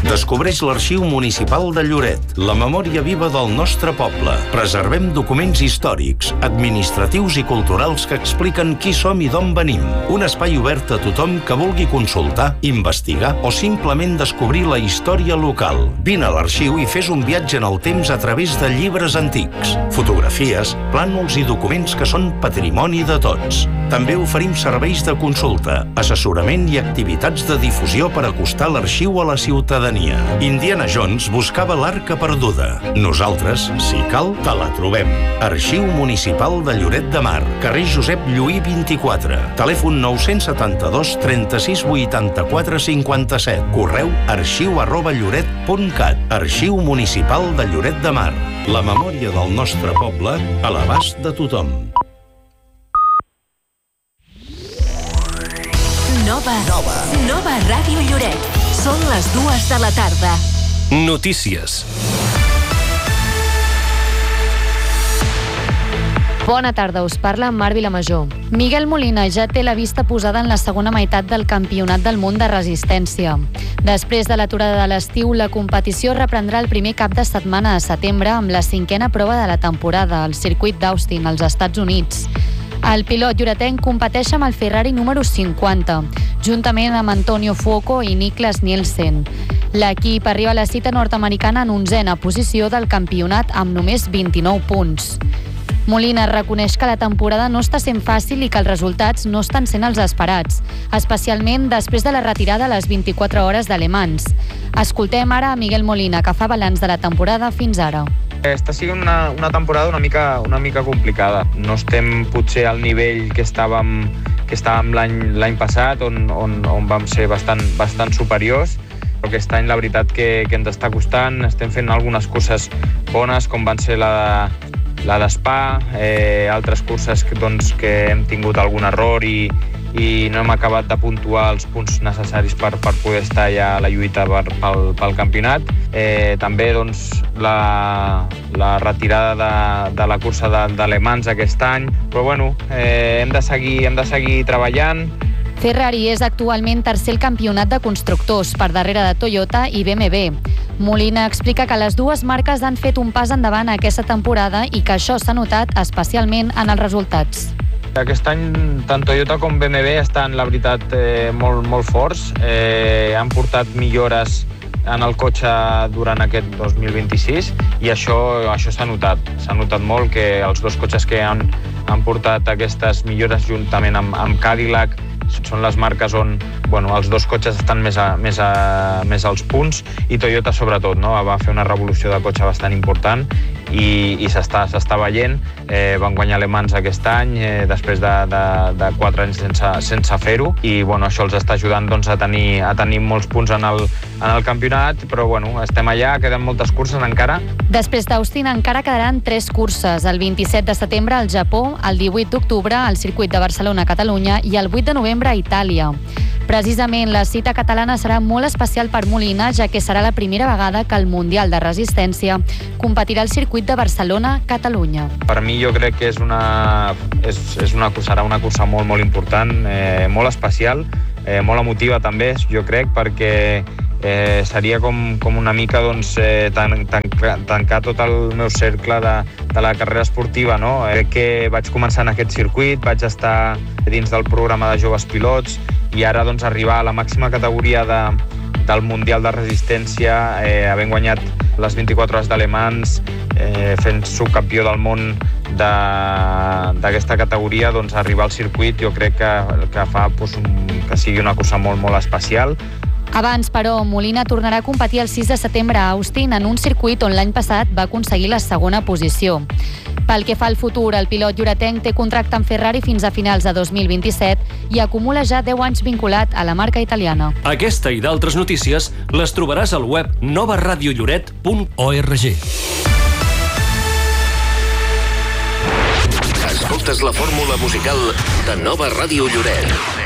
Descobreix l'Arxiu Municipal de Lloret, la memòria viva del nostre poble. Preservem documents històrics, administratius i culturals que expliquen qui som i d'on venim. Un espai obert a tothom que vulgui consultar, investigar o simplement descobrir la història local. Vine a l'arxiu i fes un viatge en el temps a través de llibres antics, fotografies, plànols i documents que són patrimoni de tots. També oferim serveis de consulta, assessorament i activitats de difusió per acostar l'arxiu a la ciutadania. Indiana Jones buscava l'arca perduda. Nosaltres, si cal, te la trobem. Arxiu Municipal de Lloret de Mar, carrer Josep Lluí 24, telèfon 972 36 84 57, correu arxiu@lloret.cat. Arxiu Municipal de Lloret de Mar, la memòria del nostre poble a l'abast de tothom. Nova Ràdio Lloret. Són les 2 de la tarda. Notícies. Bona tarda, us parla Mar Vilamajor. Miguel Molina ja té la vista posada en la segona meitat del Campionat del Món de Resistència. Després de l'aturada de l'estiu, la competició reprendrà el primer cap de setmana de setembre amb la 5a prova de la temporada, al circuit d'Austin, als Estats Units. El pilot lloretenc competeix amb el Ferrari número 50, juntament amb Antonio Fuoco i Niklas Nielsen. L'equip arriba a la cita nord-americana en 11a posició del campionat amb només 29 punts. Molina reconeix que la temporada no està sent fàcil i que els resultats no estan sent els esperats, especialment després de la retirada a les 24 hores de Le Mans. Escoltem ara a Miguel Molina, que fa balanç de la temporada fins ara. Està sent una temporada una mica complicada. No estem potser al nivell que estàvem l'any passat, on vam ser bastant superiors, però aquest any la veritat que ens està costant. Estem fent algunes curses bones, com van ser la d'Spa, altres curses que hem tingut algun error i no hem acabat de puntuar els punts necessaris per poder estar ja a la lluita pel campionat. També la retirada de la cursa de Le Mans aquest any, però bueno, hem de seguir treballant. Ferrari és actualment tercer al campionat de constructors, per darrere de Toyota i BMW. Molina explica que les dues marques han fet un pas endavant aquesta temporada i que això s'ha notat especialment en els resultats. Aquest any tant Toyota com BMW estan, la veritat, molt forts. Han portat millores en el cotxe durant aquest 2026 i això s'ha notat. S'ha notat molt que els dos cotxes que han portat aquestes millores juntament amb Cadillac són les marques on els dos cotxes estan més als punts, i Toyota sobretot, no? Va fer una revolució de cotxe bastant important i s'està veient. Van guanyar Le Mans aquest any després de 4 anys sense fer-ho, i això els està ajudant a tenir molts punts en el campionat, però estem allà, queden moltes curses encara. Després d'Austin encara quedaran 3 curses, el 27 de setembre al Japó, el 18 d'octubre al circuit de Barcelona a Catalunya i el 8 de novembre a Itàlia. Precisament la cita catalana serà molt especial per Molina, ja que serà la primera vegada que el Mundial de Resistència competirà al circuit de Barcelona-Catalunya. Per mi jo crec que serà una cursa molt important, molt especial, molt emotiva també, jo crec, perquè seria com una mica tancar tot el meu cercle de la carrera esportiva, no? Crec que vaig començar en aquest circuit, vaig estar dins del programa de joves pilots i ara arribar a la màxima categoria del Mundial de Resistència, havent guanyat les 24 hores de Le Mans, fent subcampió del món d'aquesta categoria, arribar al circuit jo crec que fa que sigui una cursa molt especial. Abans, però, Molina tornarà a competir el 6 de setembre a Austin en un circuit on l'any passat va aconseguir la segona posició. Pel que fa al futur, el pilot lloretenc té contracte amb Ferrari fins a finals de 2027 i acumula ja 10 anys vinculat a la marca italiana. Aquesta i d'altres notícies les trobaràs al web novaradiolloret.org. Escoltes la fórmula musical de Nova Ràdio Lloret.